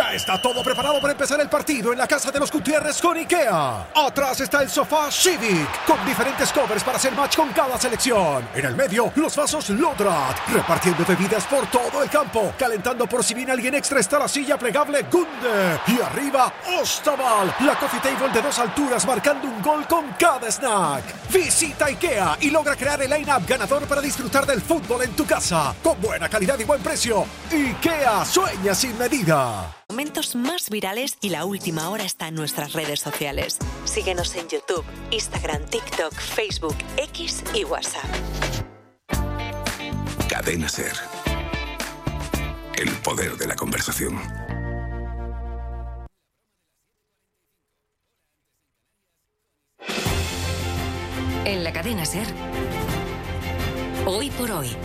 Ya está todo preparado para empezar el partido en la casa de los Gutiérrez con IKEA. Atrás está el sofá Civic, con diferentes covers para hacer match con cada selección. En el medio, los vasos Lodrat, repartiendo bebidas por todo el campo. Calentando por si viene alguien extra está la silla plegable Gunde. Y arriba, Ostaval, la coffee table de 2 alturas marcando un gol con cada snack. Visita IKEA y logra crear el line-up ganador para disfrutar del fútbol en tu casa. Con buena calidad y buen precio. IKEA, sueña sin medida. Momentos más virales y la última hora está en nuestras redes sociales. Síguenos en YouTube, Instagram, TikTok, Facebook, X y WhatsApp. Cadena SER. El poder de la conversación. En la cadena SER. Hoy por hoy.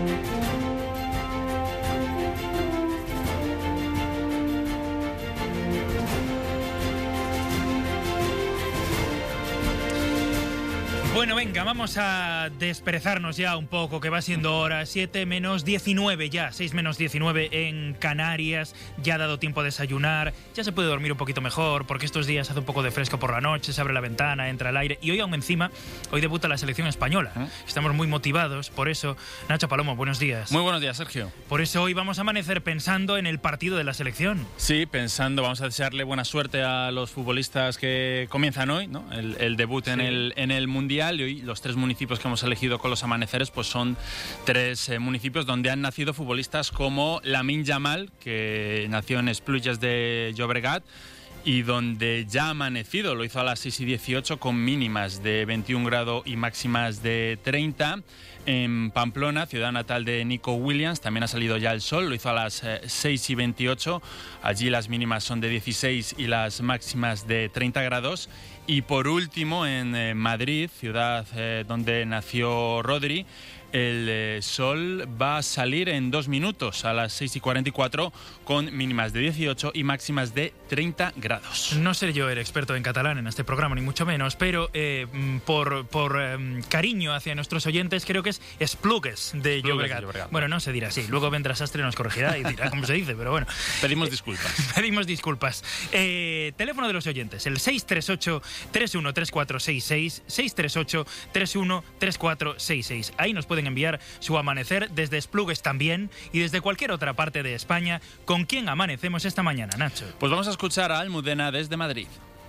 Bueno, venga, vamos a desperezarnos ya un poco, que va siendo hora. 7 menos 19 ya, 6 menos 19 en Canarias. Ya ha dado tiempo a desayunar, ya se puede dormir un poquito mejor, porque estos días hace un poco de fresco por la noche, se abre la ventana, entra el aire. Y hoy aún encima, hoy debuta la selección española. Estamos muy motivados, por eso, Nacho Palomo, buenos días. Muy buenos días, Sergio. Por eso hoy vamos a amanecer pensando en el partido de la selección. Sí, pensando, vamos a desearle buena suerte a los futbolistas que comienzan hoy, ¿no? El debut sí. en el Mundial. Y hoy los 3 municipios que hemos elegido con los amaneceres pues son 3 municipios donde han nacido futbolistas como Lamine Yamal, que nació en Esplugues de Llobregat, y donde ya ha amanecido, lo hizo a las 6:18 con mínimas de 21 grados y máximas de 30. En Pamplona, ciudad natal de Nico Williams, también ha salido ya el sol, lo hizo a las 6:28. Allí las mínimas son de 16 y las máximas de 30 grados. Y por último, en Madrid, ciudad donde nació Rodri, el sol va a salir en 2 minutos a las 6:44 con mínimas de 18 y máximas de 30 grados. No sé yo el experto en catalán en este programa, ni mucho menos, pero por cariño hacia nuestros oyentes creo que es Esplugues de Llobregat. Bueno, no se dirá así, luego vendrá Sastre y nos corregirá y dirá cómo se dice, pero bueno. Pedimos disculpas. Pedimos disculpas. Teléfono de los oyentes, el 638-313466, 638-313466. Ahí nos pueden enviar su amanecer desde Esplugues también y desde cualquier otra parte de España. ¿Con quién amanecemos esta mañana, Nacho? Pues vamos a escuchar a Almudena desde Madrid.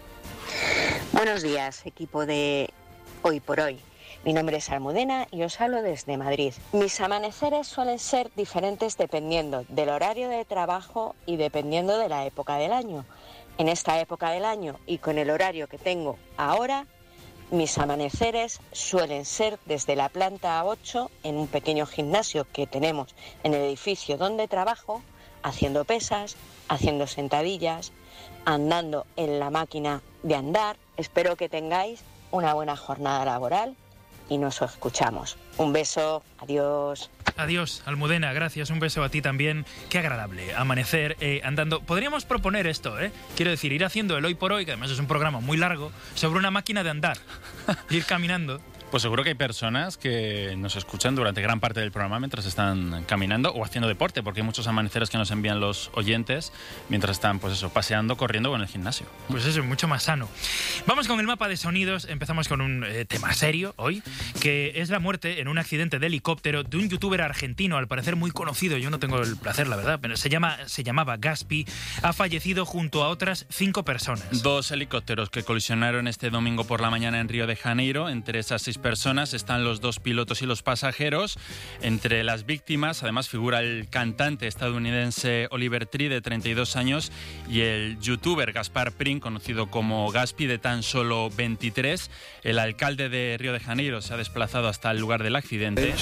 Buenos días, equipo de Hoy por Hoy. Mi nombre es Almudena y os hablo desde Madrid. Mis amaneceres suelen ser diferentes dependiendo del horario de trabajo y dependiendo de la época del año. En esta época del año y con el horario que tengo ahora, mis amaneceres suelen ser desde la planta 8 en un pequeño gimnasio que tenemos en el edificio donde trabajo, haciendo pesas, haciendo sentadillas, andando en la máquina de andar. Espero que tengáis una buena jornada laboral y nos escuchamos. Un beso, adiós. Adiós, Almudena, gracias, un beso a ti también. Qué agradable amanecer andando. Podríamos proponer esto, quiero decir, ir haciendo el Hoy por Hoy, que además es un programa muy largo, sobre una máquina de andar, ir caminando. Pues seguro que hay personas que nos escuchan durante gran parte del programa mientras están caminando o haciendo deporte, porque hay muchos amaneceres que nos envían los oyentes mientras están, pues eso, paseando, corriendo o en el gimnasio. Pues eso, mucho más sano. Vamos con el mapa de sonidos. Empezamos con un tema serio hoy, que es la muerte en un accidente de helicóptero de un youtuber argentino, al parecer muy conocido. Yo no tengo el placer, la verdad, pero se llamaba Gaspi. Ha fallecido junto a otras 5 personas. 2 helicópteros que colisionaron este domingo por la mañana en Río de Janeiro. Entre esas 6 personas están los 2 pilotos y los pasajeros. Entre las víctimas, además, figura el cantante estadounidense Oliver Tree, de 32 años, y el youtuber Gaspar Pring, conocido como Gaspi, de tan solo 23. El alcalde de Río de Janeiro se ha desplazado hasta el lugar del accidente,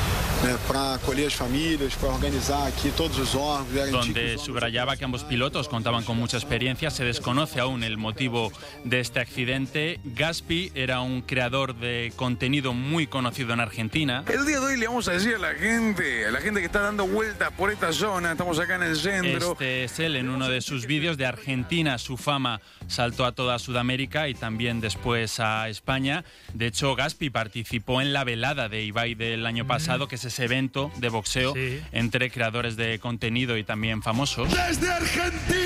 para acolher las familias, para organizar aquí todos los órganos, donde subrayaba que ambos pilotos contaban con mucha experiencia. Se desconoce aún el motivo de este accidente. Gaspi era un creador de contenido muy conocido en Argentina. El día de hoy le vamos a decir a la gente que está dando vueltas por esta zona, estamos acá en el centro. Este es él en uno de sus vídeos. De Argentina su fama saltó a toda Sudamérica y también después a España. De hecho, Gaspi participó en la velada de Ibai del año pasado, que es ese evento de boxeo entre creadores de contenido y también famosos. ¡Desde Argentina!